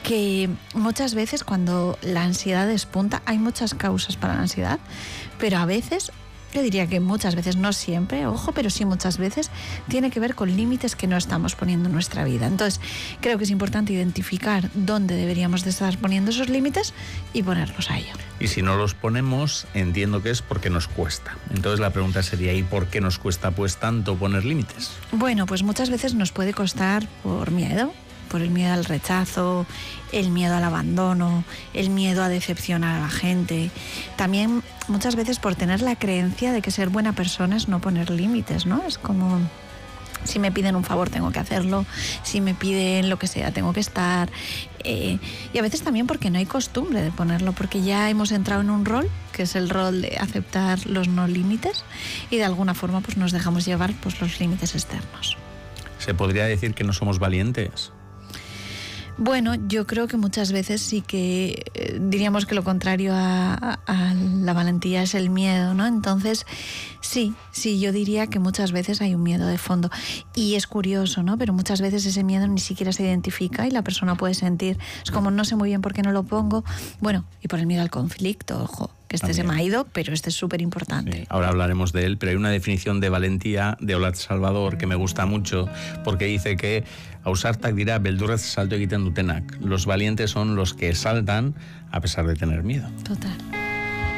que muchas veces cuando la ansiedad despunta, hay muchas causas para la ansiedad, pero a veces, yo diría que muchas veces, no siempre, ojo, pero sí muchas veces, tiene que ver con límites que no estamos poniendo en nuestra vida. Entonces, creo que es importante identificar dónde deberíamos de estar poniendo esos límites y ponerlos a ello. Y si no los ponemos, entiendo que es porque nos cuesta. Entonces la pregunta sería, ¿y por qué nos cuesta pues tanto poner límites? Bueno, pues muchas veces nos puede costar por miedo, por el miedo al rechazo, el miedo al abandono, el miedo a decepcionar a la gente. También muchas veces por tener la creencia de que ser buena persona es no poner límites, ¿no? Es como, si me piden un favor tengo que hacerlo, si me piden lo que sea tengo que estar. Y a veces también porque no hay costumbre de ponerlo, porque ya hemos entrado en un rol, que es el rol de aceptar los no límites, y de alguna forma pues nos dejamos llevar pues los límites externos. ¿Se podría decir que no somos valientes? Bueno, yo creo que muchas veces sí que diríamos que lo contrario a la valentía es el miedo, ¿no? Entonces, sí, yo diría que muchas veces hay un miedo de fondo. Y es curioso, ¿no? Pero muchas veces ese miedo ni siquiera se identifica y la persona puede sentir, es como no sé muy bien por qué no lo pongo. Bueno, y por el miedo al conflicto, ojo, que este se me ha ido, pero este es súper importante. Sí, ahora hablaremos de él, pero hay una definición de valentía de Olat Salvador que me gusta mucho, porque dice que ausartak dira beldurrez salto egiten dutenak. Los valientes son los que saltan a pesar de tener miedo. Total.